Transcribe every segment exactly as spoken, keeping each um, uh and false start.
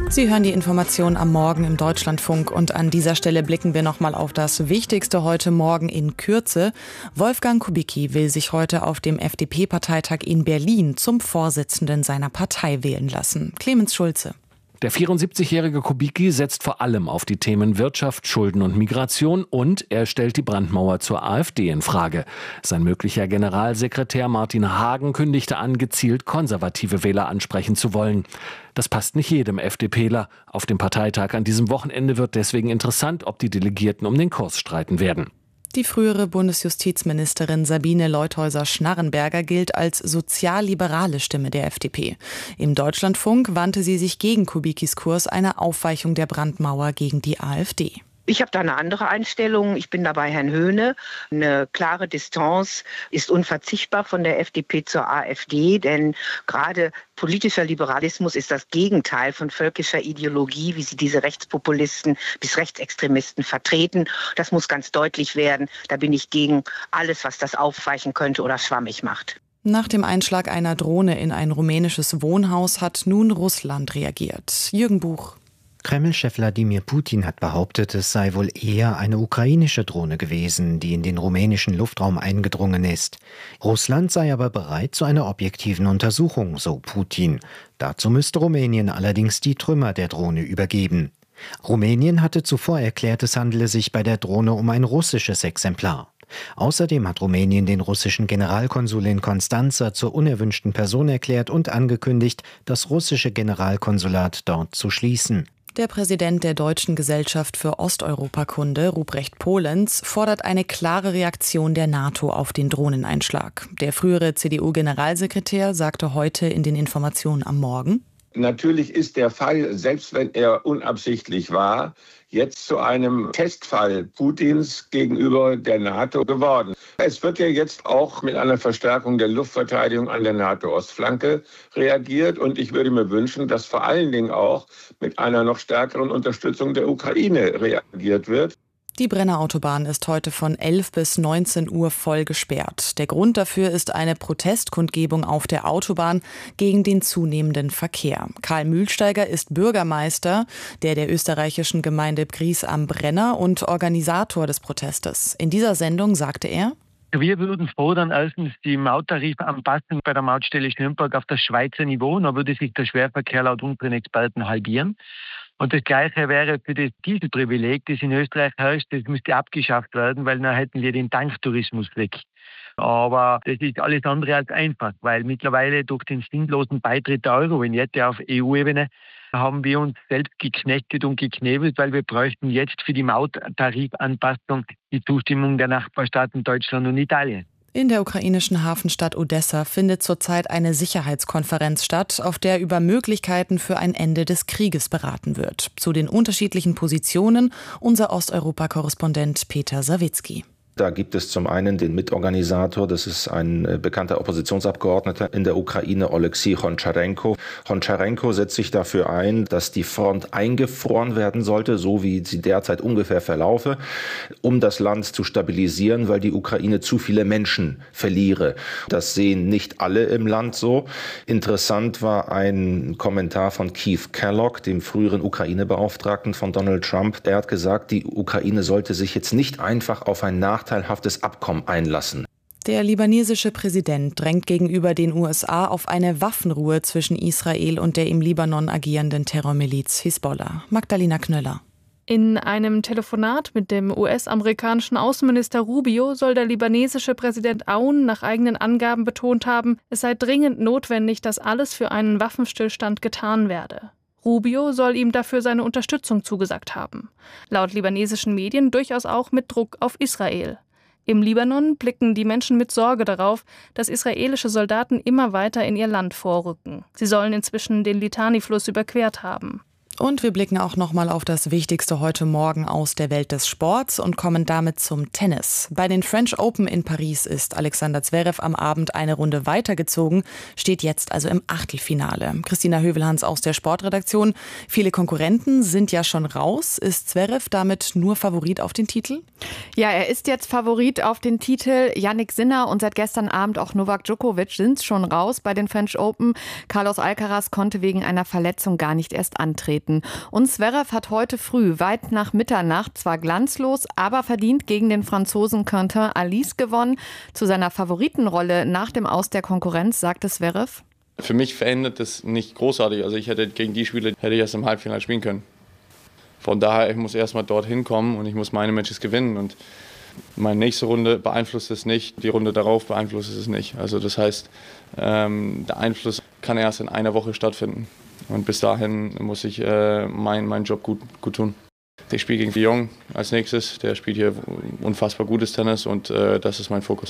Sie hören die Informationen am Morgen im Deutschlandfunk und an dieser Stelle blicken wir nochmal auf das Wichtigste heute Morgen in Kürze. Wolfgang Kubicki will sich heute auf dem F D P-Parteitag in Berlin zum Vorsitzenden seiner Partei wählen lassen. Clemens Schulze. Der vierundsiebzigjährige Kubicki setzt vor allem auf die Themen Wirtschaft, Schulden und Migration und er stellt die Brandmauer zur AfD in Frage. Sein möglicher Generalsekretär Martin Hagen kündigte an, gezielt konservative Wähler ansprechen zu wollen. Das passt nicht jedem FDPler. Auf dem Parteitag an diesem Wochenende wird deswegen interessant, ob die Delegierten um den Kurs streiten werden. Die frühere Bundesjustizministerin Sabine Leutheusser-Schnarrenberger gilt als sozialliberale Stimme der F D P. Im Deutschlandfunk wandte sie sich gegen Kubickis Kurs, eine Aufweichung der Brandmauer gegen die AfD. Ich habe da eine andere Einstellung. Ich bin da bei Herrn Höhne. Eine klare Distanz ist unverzichtbar von der F D P zur AfD, denn gerade politischer Liberalismus ist das Gegenteil von völkischer Ideologie, wie sie diese Rechtspopulisten bis Rechtsextremisten vertreten. Das muss ganz deutlich werden. Da bin ich gegen alles, was das aufweichen könnte oder schwammig macht. Nach dem Einschlag einer Drohne in ein rumänisches Wohnhaus hat nun Russland reagiert. Jürgen Buch. Kreml-Chef Wladimir Putin hat behauptet, es sei wohl eher eine ukrainische Drohne gewesen, die in den rumänischen Luftraum eingedrungen ist. Russland sei aber bereit zu einer objektiven Untersuchung, so Putin. Dazu müsste Rumänien allerdings die Trümmer der Drohne übergeben. Rumänien hatte zuvor erklärt, es handele sich bei der Drohne um ein russisches Exemplar. Außerdem hat Rumänien den russischen Generalkonsul in Konstanza zur unerwünschten Person erklärt und angekündigt, das russische Generalkonsulat dort zu schließen. Der Präsident der Deutschen Gesellschaft für Osteuropakunde, Ruprecht Polenz, fordert eine klare Reaktion der NATO auf den Drohneneinschlag. Der frühere C D U-Generalsekretär sagte heute in den Informationen am Morgen: Natürlich ist der Fall, selbst wenn er unabsichtlich war, jetzt zu einem Testfall Putins gegenüber der NATO geworden. Es wird ja jetzt auch mit einer Verstärkung der Luftverteidigung an der NATO-Ostflanke reagiert. Und ich würde mir wünschen, dass vor allen Dingen auch mit einer noch stärkeren Unterstützung der Ukraine reagiert wird. Die Brennerautobahn ist heute von elf bis neunzehn Uhr voll gesperrt. Der Grund dafür ist eine Protestkundgebung auf der Autobahn gegen den zunehmenden Verkehr. Karl Mühlsteiger ist Bürgermeister der der österreichischen Gemeinde Bries am Brenner und Organisator des Protestes. In dieser Sendung sagte er: Wir würden fordern, erstens die Mauttarifanpassung bei der Mautstelle Schnürnberg auf das Schweizer Niveau. Dann würde sich der Schwerverkehr laut unseren Experten halbieren. Und das Gleiche wäre für das Dieselprivileg, das in Österreich herrscht, das müsste abgeschafft werden, weil dann hätten wir den Tanktourismus weg. Aber das ist alles andere als einfach, weil mittlerweile durch den sinnlosen Beitritt der Euro-Vignette auf E U-Ebene haben wir uns selbst geknechtet und geknebelt, weil wir bräuchten jetzt für die Mauttarifanpassung die Zustimmung der Nachbarstaaten Deutschland und Italien. In der ukrainischen Hafenstadt Odessa findet zurzeit eine Sicherheitskonferenz statt, auf der über Möglichkeiten für ein Ende des Krieges beraten wird. Zu den unterschiedlichen Positionen unser Osteuropa-Korrespondent Peter Sawicki. Da gibt es zum einen den Mitorganisator, das ist ein bekannter Oppositionsabgeordneter in der Ukraine, Oleksiy Honcharenko. Honcharenko setzt sich dafür ein, dass die Front eingefroren werden sollte, so wie sie derzeit ungefähr verlaufe, um das Land zu stabilisieren, weil die Ukraine zu viele Menschen verliere. Das sehen nicht alle im Land so. Interessant war ein Kommentar von Keith Kellogg, dem früheren Ukraine-Beauftragten von Donald Trump. Er hat gesagt, die Ukraine sollte sich jetzt nicht einfach auf ein Nachteil nachteilhaftes Abkommen einlassen. Der libanesische Präsident drängt gegenüber den U S A auf eine Waffenruhe zwischen Israel und der im Libanon agierenden Terrormiliz Hisbollah. Magdalena Knöller. In einem Telefonat mit dem U S-amerikanischen Außenminister Rubio soll der libanesische Präsident Aoun nach eigenen Angaben betont haben, es sei dringend notwendig, dass alles für einen Waffenstillstand getan werde. Rubio soll ihm dafür seine Unterstützung zugesagt haben. Laut libanesischen Medien durchaus auch mit Druck auf Israel. Im Libanon blicken die Menschen mit Sorge darauf, dass israelische Soldaten immer weiter in ihr Land vorrücken. Sie sollen inzwischen den Litani-Fluss überquert haben. Und wir blicken auch nochmal auf das Wichtigste heute Morgen aus der Welt des Sports und kommen damit zum Tennis. Bei den French Open in Paris ist Alexander Zverev am Abend eine Runde weitergezogen, steht jetzt also im Achtelfinale. Christina Hövelhans aus der Sportredaktion. Viele Konkurrenten sind ja schon raus. Ist Zverev damit nur Favorit auf den Titel? Ja, er ist jetzt Favorit auf den Titel. Jannik Sinner und seit gestern Abend auch Novak Djokovic sind schon raus bei den French Open. Carlos Alcaraz konnte wegen einer Verletzung gar nicht erst antreten. antreten. Und Zverev hat heute früh, weit nach Mitternacht, zwar glanzlos, aber verdient gegen den Franzosen Quentin Alice gewonnen. Zu seiner Favoritenrolle nach dem Aus der Konkurrenz sagte Zverev: Für mich verändert das nicht großartig. Also ich hätte gegen die Spieler hätte ich erst im Halbfinale spielen können. Von daher, ich muss erstmal dorthin kommen und ich muss meine Matches gewinnen. Und meine nächste Runde beeinflusst es nicht, die Runde darauf beeinflusst es nicht. Also das heißt, ähm, der Einfluss kann erst in einer Woche stattfinden. Und bis dahin muss ich äh, mein, meinen Job gut, gut tun. Ich spiele gegen de Jong als nächstes. Der spielt hier unfassbar gutes Tennis und äh, das ist mein Fokus.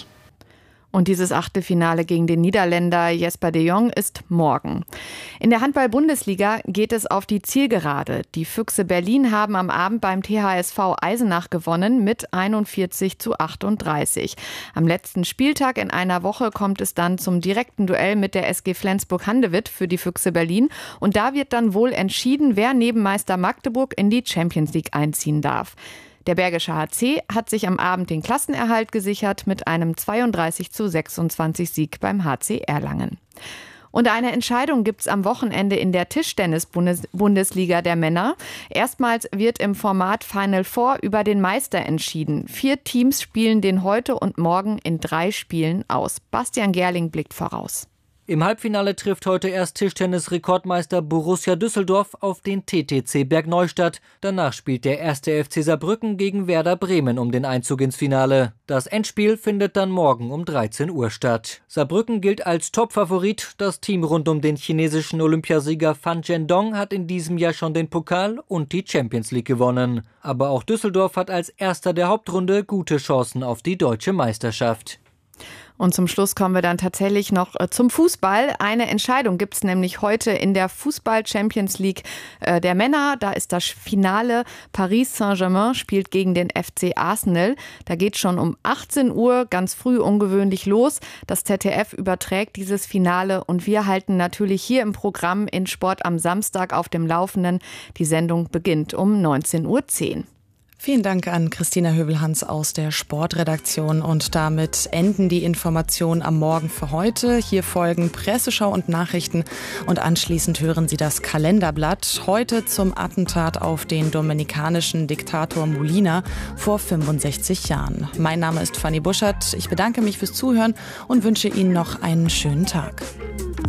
Und dieses Achtelfinale gegen den Niederländer Jesper de Jong ist morgen. In der Handball-Bundesliga geht es auf die Zielgerade. Die Füchse Berlin haben am Abend beim T H S V Eisenach gewonnen mit einundvierzig zu achtunddreißig. Am letzten Spieltag in einer Woche kommt es dann zum direkten Duell mit der S G Flensburg-Handewitt für die Füchse Berlin. Und da wird dann wohl entschieden, wer neben Meister Magdeburg in die Champions League einziehen darf. Der Bergische H C hat sich am Abend den Klassenerhalt gesichert mit einem zweiunddreißig zu sechsundzwanzig Sieg beim H C Erlangen. Und eine Entscheidung gibt es am Wochenende in der Tischtennis-Bundesliga der Männer. Erstmals wird im Format Final Four über den Meister entschieden. Vier Teams spielen den heute und morgen in drei Spielen aus. Bastian Gerling blickt voraus. Im Halbfinale trifft heute erst Tischtennis-Rekordmeister Borussia Düsseldorf auf den T T C Bergneustadt. Danach spielt der erste F C Saarbrücken gegen Werder Bremen um den Einzug ins Finale. Das Endspiel findet dann morgen um dreizehn Uhr statt. Saarbrücken gilt als Topfavorit. Das Team rund um den chinesischen Olympiasieger Fan Zhendong hat in diesem Jahr schon den Pokal und die Champions League gewonnen. Aber auch Düsseldorf hat als erster der Hauptrunde gute Chancen auf die deutsche Meisterschaft. Und zum Schluss kommen wir dann tatsächlich noch zum Fußball. Eine Entscheidung gibt es nämlich heute in der Fußball-Champions League äh, der Männer. Da ist das Finale. Paris Saint-Germain spielt gegen den F C Arsenal. Da geht schon um achtzehn Uhr, ganz früh ungewöhnlich los. Das Z D F überträgt dieses Finale und wir halten natürlich hier im Programm in Sport am Samstag auf dem Laufenden. Die Sendung beginnt um neunzehn Uhr zehn. Vielen Dank an Christina Hövelhans aus der Sportredaktion und damit enden die Informationen am Morgen für heute. Hier folgen Presseschau und Nachrichten und anschließend hören Sie das Kalenderblatt. Heute zum Attentat auf den dominikanischen Diktator Molina vor fünfundsechzig Jahren. Mein Name ist Fanny Buschert. Ich bedanke mich fürs Zuhören und wünsche Ihnen noch einen schönen Tag.